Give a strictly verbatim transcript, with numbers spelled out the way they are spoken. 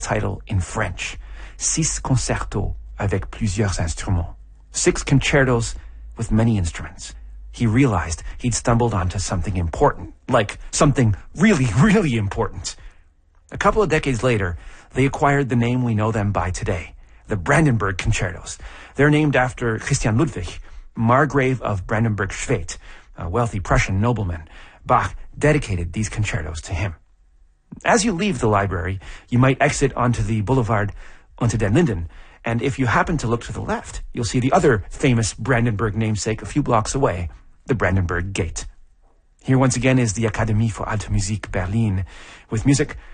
title in French. Six concertos avec plusieurs instruments. Six concertos with many instruments. He realized he'd stumbled onto something important, like something really, really important. A couple of decades later, they acquired the name we know them by today, the Brandenburg Concertos. They're named after Christian Ludwig, Margrave of Brandenburg-Schwedt, a wealthy Prussian nobleman. Bach dedicated these concertos to him. As you leave the library, you might exit onto the boulevard Unter den Linden, and if you happen to look to the left, you'll see the other famous Brandenburg namesake a few blocks away, the Brandenburg Gate. Here once again is the Akademie für Alte Musik Berlin, with music